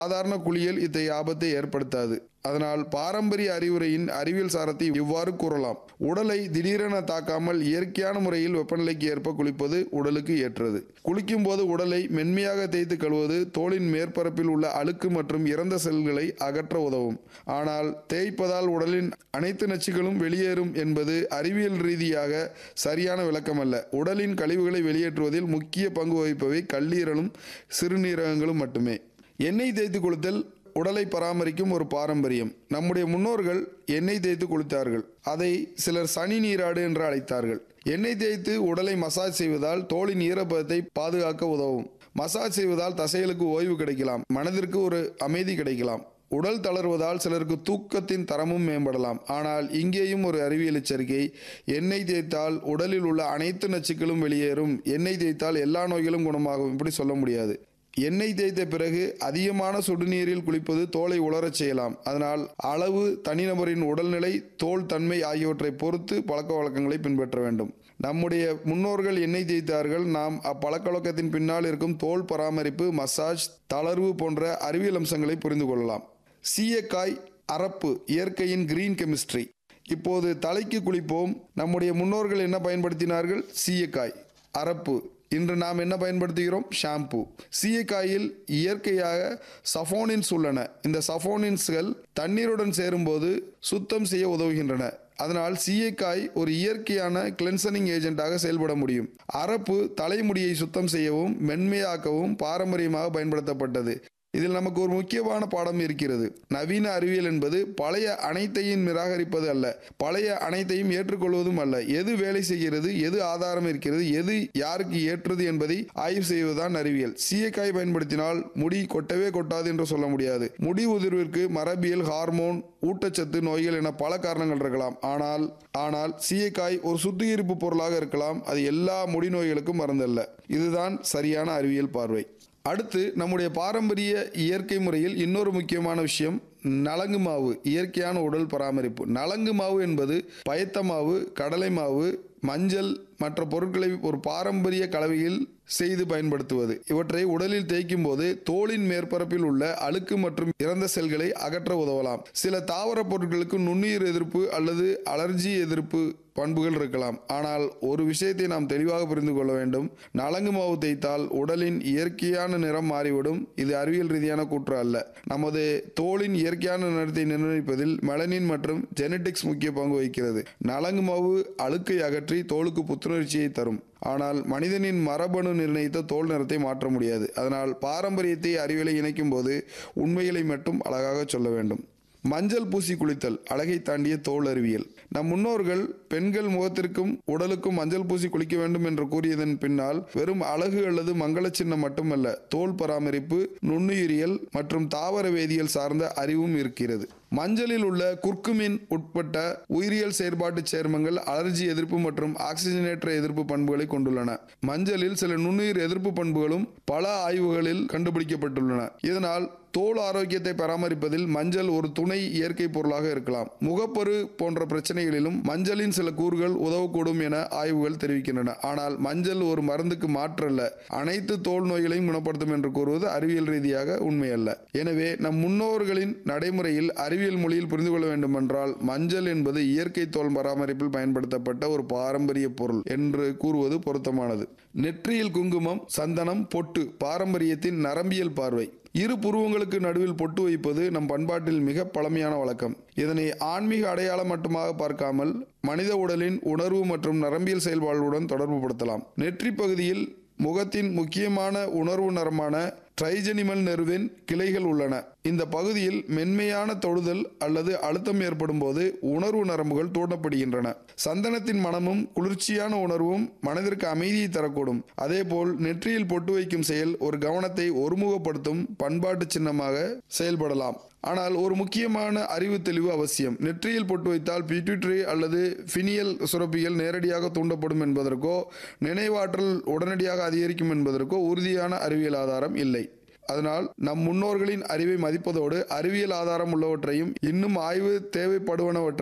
சாதாரண குளியல் இத்தகைய ஆபத்தை ஏற்படுத்தாது. அதனால் பாரம்பரிய அறிவுரையின் அறிவியல் சாரத்தை இவ்வாறு கூறலாம். உடலை திடீரென தாக்காமல் இயற்கையான முறையில் வெப்பநிலைக்கு ஏற்ப குளிப்பது உடலுக்கு ஏற்றது. குளிக்கும் போது உடலை மென்மையாக தேய்த்து கழுவுவது தோலின் மேற்பரப்பில் உள்ள அழுக்கு மற்றும் இறந்த செல்களை அகற்ற உதவும். ஆனால் தேய்ப்பதால் உடலின் அனைத்து நச்சுகளும் வெளியேறும் என்பது அறிவியல் ரீதியாக சரியான விளக்கமல்ல. உடலின் கழிவுகளை வெளியேற்றுவதில் முக்கிய பங்கு வகிப்பவை கல்லீரலும் சிறுநீரகங்களும் மட்டுமே. எண்ணெய் தேய்த்து குளித்தல் உடலை பராமரிக்கும் ஒரு பாரம்பரியம். நம்முடைய முன்னோர்கள் எண்ணெய் தேய்த்து குளித்தார்கள். அதை சிலர் சனி நீராடு என்று அழைத்தார்கள். எண்ணெய் தேய்த்து உடலை மசாஜ் செய்வதால் தோலின் ஈரப்பதத்தை பாதுகாக்க உதவும். மசாஜ் செய்வதால் தசைகளுக்கு ஓய்வு கிடைக்கலாம், மனதிற்கு ஒரு அமைதி கிடைக்கலாம். உடல் தளர்வதால் சிலருக்கு தூக்கத்தின் தரமும் மேம்படலாம். ஆனால் இங்கேயும் ஒரு அறிவியல் எச்சரிக்கை. எண்ணெய் தேய்த்தால் உடலில் உள்ள அனைத்து நச்சுக்களும் வெளியேறும், எண்ணெய் தேய்த்தால் எல்லா நோய்களும் குணமாகும், இப்படி சொல்ல முடியாது. எண்ணெய் தேய்த்த பிறகு அதிகமான சுடுநீரில் குளிப்பது தோலை உலரச் செய்யலாம். அதனால் அளவு, தனிநபரின் உடல்நிலை, தோல் தன்மை ஆகியவற்றை பொறுத்து பழக்க வழக்கங்களை பின்பற்ற வேண்டும். நம்முடைய முன்னோர்கள் எண்ணெய் தேய்த்தார்கள். நாம் அப்பழக்க வழக்கத்தின் பின்னால் இருக்கும் தோல் பராமரிப்பு, மசாஜ், தளர்வு போன்ற அறிவியல் அம்சங்களை புரிந்து கொள்ளலாம். சீயக்காய், அரப்பு, இயற்கையின் கிரீன் கெமிஸ்ட்ரி. இப்போது தலைக்கு குளிப்போம். நம்முடைய முன்னோர்கள் என்ன பயன்படுத்தினார்கள்? சீயக்காய், அரப்பு. இன்று நாம் என்ன பயன்படுத்துகிறோம்? ஷாம்பு. சீயக்காயில் இயற்கையாக சஃபோனின்ஸ் உள்ளன. இந்த சஃபோனின்ஸ்கள் தண்ணீருடன் சேரும்போது சுத்தம் செய்ய உதவுகின்றன. அதனால் சீயக்காய் ஒரு இயற்கையான கிளென்சனிங் ஏஜென்ட்டாக செயல்பட முடியும். அரப்பு தலைமுடியை சுத்தம் செய்யவும் மென்மையாக்கவும் பாரம்பரியமாக பயன்படுத்தப்பட்டது. இதில் நமக்கு ஒரு முக்கியமான பாடம் இருக்கிறது. நவீன அறிவியல் என்பது பழைய அனைத்தையும் நிராகரிப்பது அல்ல, பழைய அனைத்தையும் ஏற்றுக்கொள்வதும் அல்ல. எது வேலை செய்கிறது, எது ஆதாரம் இருக்கிறது, எது யாருக்கு ஏற்றது என்பதை ஆய்வு செய்வதுதான் அறிவியல். சீயக்காய் பயன்படுத்தினால் முடி கொட்டவே கொட்டாது என்று சொல்ல முடியாது. முடி உதிர்விற்கு மரபியல், ஹார்மோன், ஊட்டச்சத்து நோய்கள் என பல காரணங்கள் இருக்கலாம். ஆனால் சீயக்காய் ஒரு சுத்திகரிப்பு பொருளாக இருக்கலாம். அது எல்லா முடி நோய்களுக்கும் மருந்தல்ல. இதுதான் சரியான அறிவியல் பார்வை. அடுத்து நம்முடைய பாரம்பரிய இயற்கை முறையில் இன்னொரு முக்கியமான விஷயம் நலங்கு மாவு, இயற்கையான உடல் பராமரிப்பு. நலங்கு மாவு என்பது பயத்த மாவு, கடலை மாவு, மஞ்சள் மற்ற பொருட்களை ஒரு பாரம்பரிய கலவையில் செய்து பயன்படுத்துவது. இவற்றை உடலில் தேய்க்கும் போது தோலின் மேற்பரப்பில் உள்ள அழுக்கு மற்றும் இறந்த செல்களை அகற்ற உதவலாம். சில தாவர பொருட்களுக்கு நுண்ணுயிர் எதிர்ப்பு அல்லது அலர்ஜி எதிர்ப்பு பண்புகள் இருக்கலாம். ஆனால் ஒரு விஷயத்தை நாம் தெளிவாக புரிந்து கொள்ள வேண்டும். நலங்கு மாவு தேய்த்தால் உடலின் இயற்கையான நிறம் மாறிவிடும். இது அறிவியல் ரீதியான கூற்று அல்ல. நமது தோலின் இயற்கையான நிறத்தை நிர்ணயிப்பதில் மெலனின் மற்றும் ஜெனடிக்ஸ் முக்கிய பங்கு வகிக்கிறது. நலங்கு மாவு அழுக்கை அகற்றி தோலுக்கு புத்துணர்ச்சியை தரும். ஆனால் மனிதனின் மரபணு நிர்ணயித்த தோல் நிறத்தை மாற்ற முடியாது. அதனால் பாரம்பரியத்தை அறிவியலை இணைக்கும் போது உண்மைகளை மட்டும் அழகாக சொல்ல வேண்டும். மஞ்சள் பூசி குளித்தல், அழகை தாண்டிய தோல் அறிவியல். நம் முன்னோர்கள் பெண்கள் முகத்திற்கும் உடலுக்கும் மஞ்சள் பூசி குளிக்க வேண்டும் என்று கூறியதன் பின்னால் வெறும் அழகு அல்லது மங்கள சின்னம் மட்டுமல்ல, தோல் பராமரிப்பு, நுண்ணுயிரியல் மற்றும் தாவர வேதியியல் சார்ந்த அறிவும் இருக்கிறது. மஞ்சளில் உள்ள குர்குமின் உட்பட்ட உயிரியல் செயற்பாட்டு சேர்மங்கள் அலர்ஜி எதிர்ப்பு மற்றும் ஆக்சிஜனேற்ற எதிர்ப்பு பண்புகளை கொண்டுள்ளன. மஞ்சளில் சில நுண்ணுயிர் எதிர்ப்பு பண்புகளும் பல ஆய்வுகளில் கண்டுபிடிக்கப்பட்டுள்ளன. இதனால் தோல் ஆரோக்கியத்தை பராமரிப்பதில் மஞ்சள் ஒரு துணை இயற்கை பொருளாக இருக்கலாம். முகப்பரு போன்ற பிரச்சனைகளிலும் மஞ்சளின் சில கூறுகள் உதவக்கூடும் என ஆய்வுகள் தெரிவிக்கின்றன. ஆனால் மஞ்சள் ஒரு மருந்துக்கு மாற்றல்ல, அனைத்து தோல் நோய்களையும் குணப்படுத்தும் என்று கூறுவது அறிவியல் ரீதியாக உண்மையல்ல. எனவே நம் முன்னோர்களின் நடைமுறையில் அறிவியல் மொழியில் புரிந்து கொள்ள வேண்டுமென்றால் மஞ்சள் என்பது இயற்கை தோல் பராமரிப்பில் பயன்படுத்தப்பட்ட ஒரு பாரம்பரிய பொருள் என்று கூறுவது பொருத்தமானது. நெற்றியில் குங்குமம், சந்தனம், பொட்டு பாரம்பரியத்தின் நரம்பியல் பார்வை. இரு புருவங்களுக்கு நடுவில் பொட்டு வைப்பது நம் பண்பாட்டில் மிக பழமையான வழக்கம். இதனை ஆன்மீக அடையாளம் மட்டுமாக பார்க்காமல் மனித உடலின் உணர்வு மற்றும் நரம்பியல் செயல்பாடுகளுடன் தொடர்பு படுத்தலாம். நெற்றி பகுதியில் முகத்தின் முக்கியமான உணர்வு நரமான ட்ரைஜெனிமல் நெர்வின் கிளைகள் உள்ளன. இந்த பகுதியில் மென்மையான தொடுதல் அல்லது அழுத்தம் ஏற்படும் போது உணர்வு நரம்புகள் தூண்டப்படுகின்றன. சந்தனத்தின் மனமும் குளிர்ச்சியான உணர்வும் மனதிற்கு அமைதியை தரக்கூடும். அதேபோல் நெற்றியில் பொட்டு வைக்கும் செயல் ஒரு கவனத்தை ஒருமுகப்படுத்தும் பண்பாட்டு சின்னமாக செயல்படலாம். ஆனால் ஒரு முக்கியமான அறிவு தெளிவு அவசியம். நெற்றியில் பொட்டு வைத்தால் பிட்யூட்டரி அல்லது பினியல் சுரப்பிகள் நேரடியாக தூண்டப்படும் என்பதற்கோ நினைவாற்றல் உடனடியாக அதிகரிக்கும் என்பதற்கோ உறுதியான அறிவியல் ஆதாரம் இல்லை. அதனால் நம் முன்னோர்களின் அறிவை மதிப்பதோடு அறிவியல் ஆதாரம் உள்ளவற்றையும் இன்னும் ஆய்வு தேவைப்படுவனவற்றையும்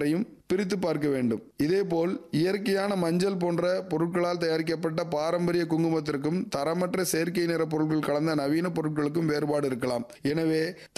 பிரித்து பார்க்க வேண்டும். இதேபோல் இயற்கையான மஞ்சள் போன்ற பொருட்களால் தயாரிக்கப்பட்ட பாரம்பரிய குங்குமத்திற்கும் தரமற்ற செயற்கை நிற பொருட்கள் கலந்த நவீன பொருட்களுக்கும் வேறுபாடு இருக்கலாம். எனவே